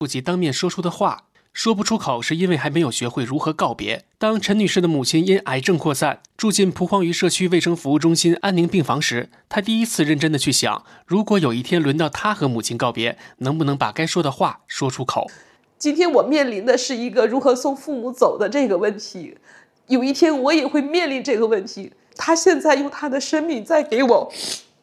不及当面说出的话。说不出口是因为还没有学会如何告别。当陈女士的母亲因癌症扩散，住进蒲黄榆社区卫生服务中心安宁病房时，她第一次认真的去想，如果有一天轮到她和母亲告别，能不能把该说的话说出口。 今天我面临的是一个如何送父母走的这个问题，有一天我也会面临这个问题。他现在用他的生命在给我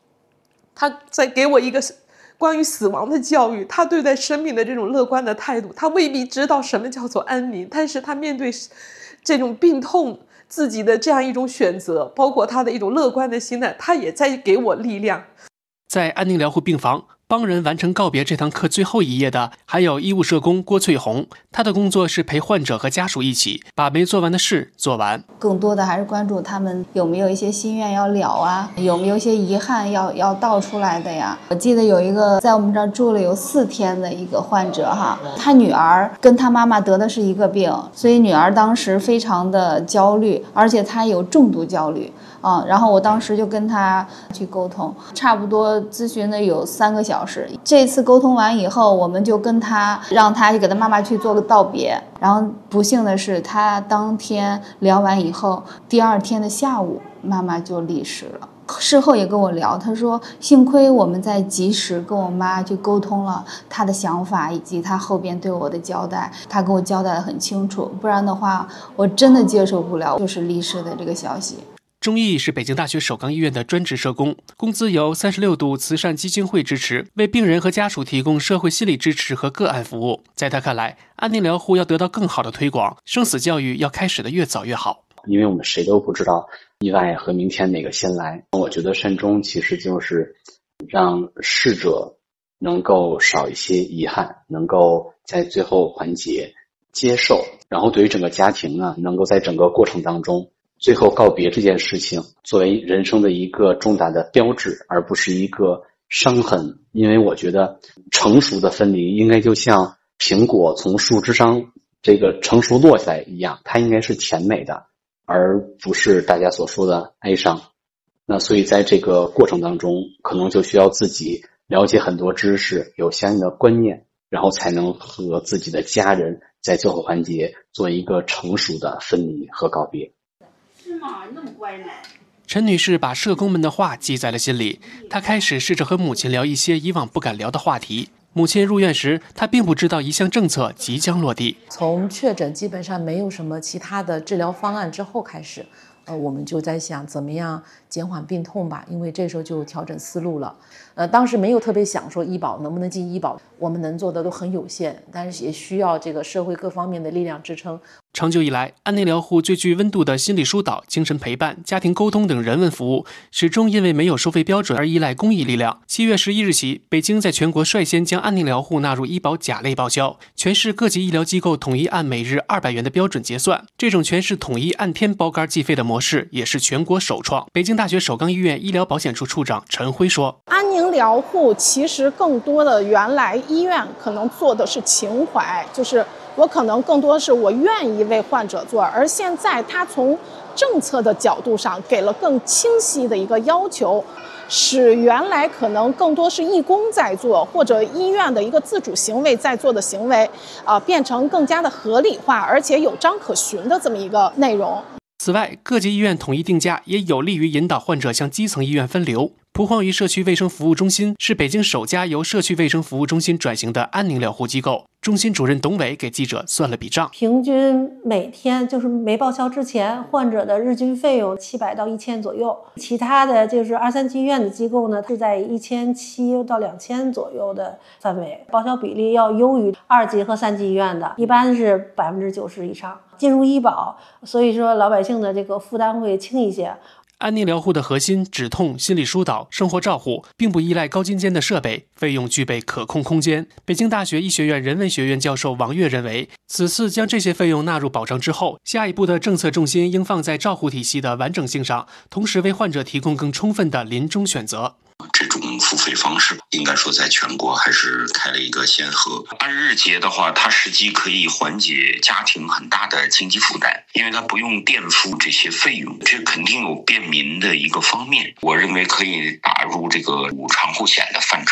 一个关于死亡的教育，他对待生命的这种乐观的态度，他未必知道什么叫做安宁，但是他面对这种病痛自己的这样一种选择，包括他的一种乐观的心态，他也在给我力量。 在安宁疗护病房帮人完成告别这堂课最后一页的还有医务社工郭翠红，她的工作是陪患者和家属一起把没做完的事做完。 更多的还是关注他们有没有一些心愿要了啊，有没有一些遗憾要道出来的呀。我记得有一个在我们这儿住了有4天的一个患者哈，他女儿跟他妈妈得的是一个病，所以女儿当时非常的焦虑，而且她有重度焦虑。然后我当时就跟他去沟通，差不多咨询了有3个小时。这次沟通完以后，我们就跟他让他给他妈妈去做个道别。然后不幸的是，他当天聊完以后，第2天的下午，妈妈就离世了。事后也跟我聊，他说幸亏我们在及时跟我妈去沟通了他的想法以及他后边对我的交代，他跟我交代得很清楚，不然的话我真的接受不了就是离世的这个消息。 钟毅是北京大学首钢医院的专职社工，工资由36度慈善基金会支持，为病人和家属提供社会心理支持和个案服务。在他看来，安宁疗护要得到更好的推广，生死教育要开始的越早越好。 因为我们谁都不知道意外和明天哪个先来。我觉得善终其实就是让逝者能够少一些遗憾，能够在最后环节接受，然后对于整个家庭呢，能够在整个过程当中最后告别这件事情作为人生的一个重大的标志，而不是一个伤痕。因为我觉得成熟的分离应该就像苹果从树枝上这个成熟落下来一样，它应该是甜美的，而不是大家所说的哀伤。那所以在这个过程当中，可能就需要自己了解很多知识，有相应的观念，然后才能和自己的家人在最后环节做一个成熟的分离和告别。 是吗？那么乖呢？ 陈女士把社工们的话记在了心里，她开始试着和母亲聊一些以往不敢聊的话题。母亲入院时，她并不知道一项政策即将落地。 从确诊基本上没有什么其他的治疗方案之后开始，我们就在想怎么样减缓病痛吧，因为这时候就调整思路了。当时没有特别想说医保能不能进医保，我们能做的都很有限，但是也需要这个社会各方面的力量支撑。 长久以来，安宁疗护最具温度的心理疏导、精神陪伴、家庭沟通等人文服务，始终因为没有收费标准而依赖公益力量。7月11日起，北京在全国率先将安宁疗护纳入医保甲类报销，全市各级医疗机构统一按每日200元的标准结算。这种全市统一按天包干计费的模式也是全国首创。北京大学首钢医院医疗保险处处长陈辉说：“ 安宁疗护其实更多的原来医院可能做的是情怀，就是我可能更多是我愿意为患者做，而现在他从政策的角度上给了更清晰的一个要求，使原来可能更多是义工在做或者医院的一个自主行为在做的行为，变成更加的合理化，而且有章可循的这么一个内容。” 此外，各级医院统一定价也有利于引导患者向基层医院分流。蒲黄榆社区卫生服务中心是北京首家由社区卫生服务中心转型的安宁疗护机构。中心主任董伟给记者算了笔账， 平均每天就是没报销之前，患者的日均费用700到1000左右。其他的就是2、3级医院的机构呢，是在1700到2000左右的范围，报销比例要优于2级和3级医院的，一般是90%以上。进入医保，所以说老百姓的这个负担会轻一些。 安宁疗护的核心止痛、心理疏导、生活照护，并不依赖高精尖的设备，费用具备可控空间。北京大学医学院人文学院教授王悦认为，此次将这些费用纳入保障之后，下一步的政策重心应放在照护体系的完整性上，同时为患者提供更充分的临终选择。 这种付费方式应该说在全国还是开了一个先河。按日结的话，它实际可以缓解家庭很大的经济负担，因为它不用垫付这些费用，这肯定有便民的一个方面。我认为可以打入这个无偿护险的范畴。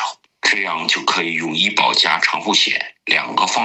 这样就可以用医保加长护险两个放